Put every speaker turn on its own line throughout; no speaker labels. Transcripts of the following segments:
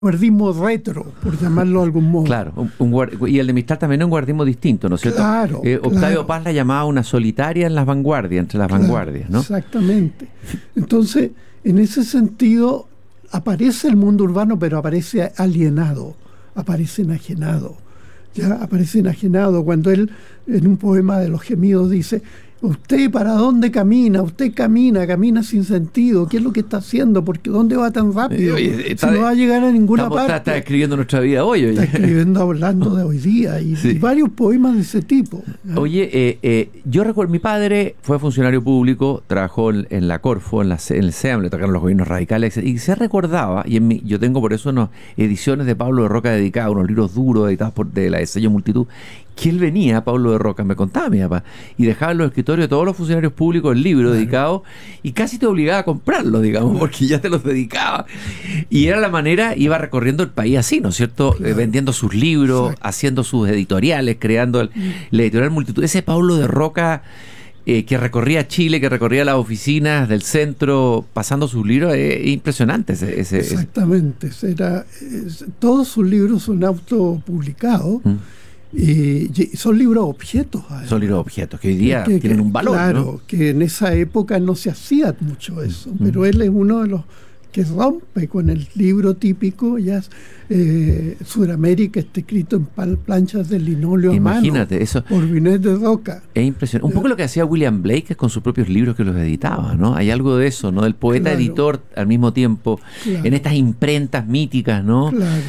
guardismo retro, por llamarlo de algún modo.
Claro, y el de Mistral también es un guardismo distinto, ¿no es cierto?
Claro,
Octavio Paz la llamaba una solitaria en las vanguardias, entre las vanguardias, ¿no?
Exactamente. Entonces, en ese sentido, aparece el mundo urbano, pero aparece alienado, aparece enajenado. Ya aparece enajenado cuando él, en un poema de Los Gemidos, dice: ¿usted para dónde camina? Usted camina sin sentido. ¿Qué es lo que está haciendo? Porque ¿dónde va tan rápido? Si no va a llegar a ninguna parte.
Está escribiendo nuestra vida hoy.
Está escribiendo, hablando de hoy día. Y varios poemas de ese tipo.
Oye, yo recuerdo, mi padre fue funcionario público, trabajó en la Corfo, en el SEAM, le tocaron los gobiernos radicales, y se recordaba, yo tengo por eso unas ediciones de Pablo de Roca dedicadas, unos libros duros editados de la de Sello Multitud, que él venía, Pablo de Roca, me contaba mi papá, y dejaba en los escritorios de todos los funcionarios públicos el libro dedicado, y casi te obligaba a comprarlo, digamos, porque ya te los dedicaba. Y era la manera, iba recorriendo el país así, ¿no es cierto? Vendiendo sus libros, haciendo sus editoriales, creando la editorial Multitud. Ese Pablo de Roca que recorría Chile, que recorría las oficinas del centro, pasando sus libros, es impresionante.
Exactamente. Todos sus libros son autopublicados. Y son libros objetos. Además.
Son libros objetos que hoy día tienen un valor.
Claro,
¿no?
Que en esa época no se hacía mucho eso, pero él es uno de los que rompe con el libro típico. Ya Sudamérica está escrito en planchas de linóleo a mano.
Imagínate eso.
Por Vinet de Roca.
Es impresionante. Un poco lo que hacía William Blake con sus propios libros que los editaba, ¿no? Hay algo de eso, ¿no? Del poeta editor al mismo tiempo, en estas imprentas míticas, ¿no?
Claro.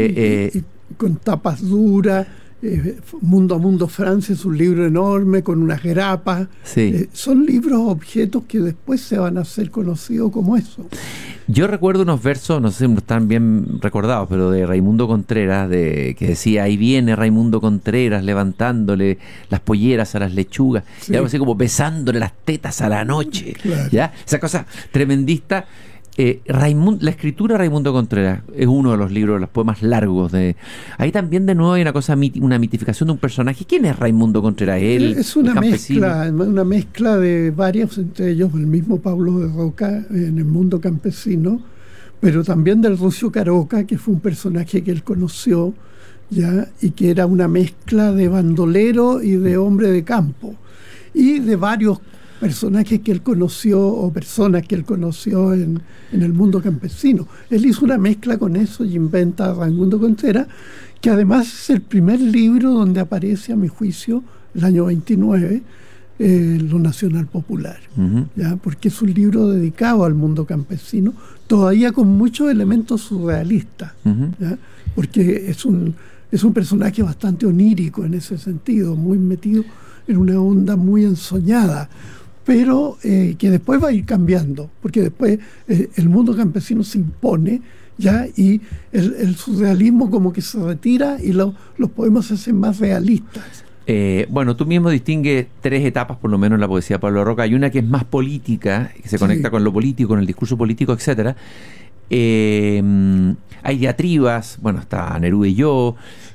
Y con tapas duras. Mundo a Mundo Francia es un libro enorme con unas grapas. Son libros objetos que después se van a hacer conocidos como eso.
Yo recuerdo unos versos, no sé si están bien recordados, pero de Raimundo Contreras, que decía: ahí viene Raimundo Contreras levantándole las polleras a las lechugas, y algo así como besándole las tetas a la noche. ¿Ya? Esa cosa tremendista. La escritura de Raimundo Contreras es uno de los libros, los poemas largos. Ahí también de nuevo hay una mitificación de un personaje. ¿Quién es Raimundo Contreras? Él
es una mezcla de varios, entre ellos el mismo Pablo de Roca en El Mundo Campesino, pero también del Rucio Caroca, que fue un personaje que él conoció, ¿ya? Y que era una mezcla de bandolero y de hombre de campo, y de varios personajes que él conoció o personas que él conoció en el mundo campesino. Él hizo una mezcla con eso y inventa a Raimundo Contreras, que además es el primer libro donde aparece, a mi juicio, el año 29, lo Nacional Popular, ¿ya? Porque es un libro dedicado al mundo campesino, todavía con muchos elementos surrealistas, ¿ya? Porque es un personaje bastante onírico en ese sentido, muy metido en una onda muy ensoñada, pero que después va a ir cambiando, porque después el mundo campesino se impone, ¿ya? Y el surrealismo como que se retira y los poemas se hacen más realistas.
Bueno, tú mismo distingues tres etapas, por lo menos en la poesía de Pablo Roca. Hay una que es más política, que se conecta con lo político, con el discurso político, etcétera. Hay diatribas, bueno, está Neruda y yo.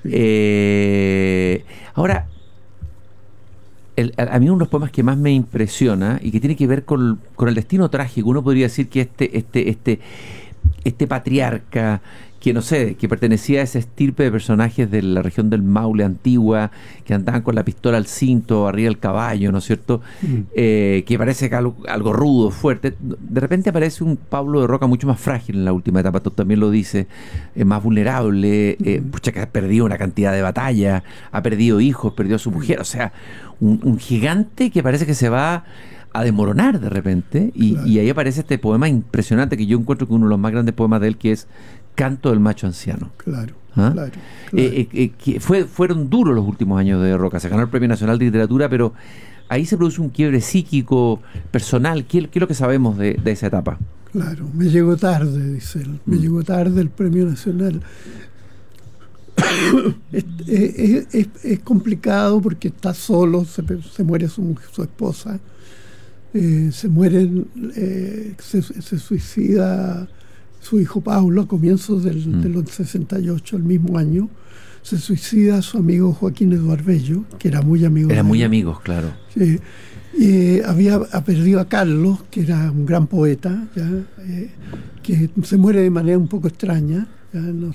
Ahora, a mí uno de los poemas que más me impresiona y que tiene que ver con el destino trágico, uno podría decir que este patriarca, que no sé, que pertenecía a esa estirpe de personajes de la región del Maule antigua, que andaban con la pistola al cinto, arriba del caballo, ¿no es cierto? Que parece algo rudo, fuerte. De repente aparece un Pablo de Roca mucho más frágil en la última etapa, tú también lo dices, más vulnerable, que ha perdido una cantidad de batallas, ha perdido hijos, perdió a su mujer, o sea, un gigante que parece que se va a desmoronar de repente, y ahí aparece este poema impresionante que yo encuentro que uno de los más grandes poemas de él, que es Canto del Macho Anciano. Claro. Fueron duros los últimos años de Roca. Se ganó el Premio Nacional de Literatura, pero ahí se produce un quiebre psíquico, personal. ¿Qué es lo que sabemos de esa etapa?
Claro, me llegó tarde, dice él. Me llegó tarde el Premio Nacional. Es complicado porque está solo, se muere su esposa, se suicida su hijo Paulo a comienzos del 68, el mismo año. Se suicida su amigo Joaquín Eduardo Bello, que era muy amigo.
Eran muy amigos, claro.
Ha perdido a Carlos, que era un gran poeta, ¿ya? Que se muere de manera un poco extraña, no